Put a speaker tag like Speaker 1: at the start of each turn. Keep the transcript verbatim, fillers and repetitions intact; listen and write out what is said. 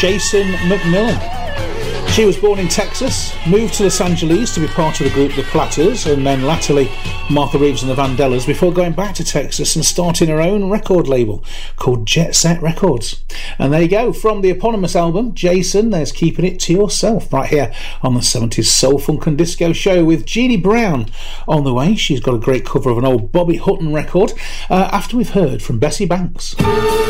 Speaker 1: Jason McMillan. She was born in Texas, moved to Los Angeles to be part of the group The Platters, and then latterly Martha Reeves and the Vandellas, before going back to Texas and starting her own record label called Jet Set Records. And there you go, from the eponymous album, Jason, there's Keeping It to Yourself, right here on the seventies Soul, Funk and Disco Show with Jeannie Brown on the way. She's got a great cover of an old Bobby Hutton record, uh, after we've heard from Bessie Banks.